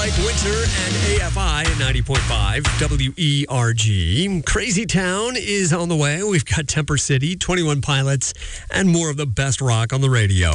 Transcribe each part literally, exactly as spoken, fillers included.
like winter, and A F I at ninety point five W E R G. Crazy Town is on the way. We've got Temper City, twenty-one Pilots, and more of the best rock on the radio.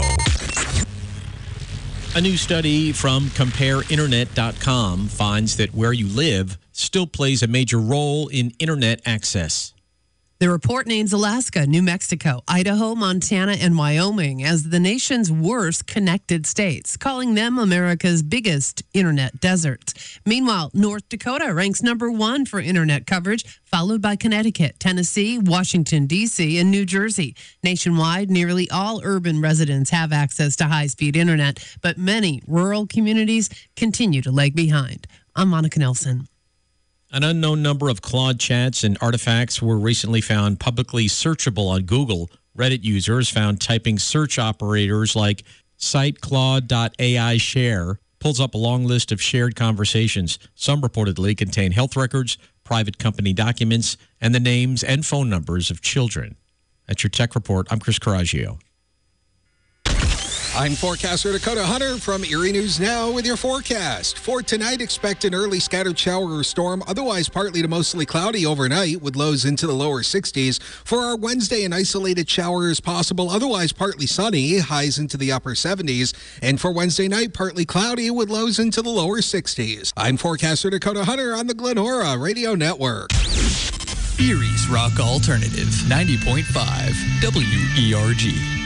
A new study from compare internet dot com finds that where you live still plays a major role in internet access. The report names Alaska, New Mexico, Idaho, Montana, and Wyoming as the nation's worst connected states, calling them America's biggest internet deserts. Meanwhile, North Dakota ranks number one for internet coverage, followed by Connecticut, Tennessee, Washington, D C, and New Jersey. Nationwide, nearly all urban residents have access to high-speed internet, but many rural communities continue to lag behind. I'm Monica Nelson. An unknown number of Claude chats and artifacts were recently found publicly searchable on Google. Reddit users found typing search operators like cite claude dot A I share pulls up a long list of shared conversations. Some reportedly contain health records, private company documents, and the names and phone numbers of children. That's your Tech Report. I'm Chris Coraggio. I'm forecaster Dakota Hunter from Erie News Now with your forecast. For tonight, expect an early scattered shower or storm, otherwise partly to mostly cloudy overnight with lows into the lower sixties. For our Wednesday, an isolated shower is possible, otherwise partly sunny, highs into the upper seventies. And for Wednesday night, partly cloudy with lows into the lower sixties. I'm forecaster Dakota Hunter on the Glenora Radio Network. Erie's Rock Alternative, ninety point five W E R G.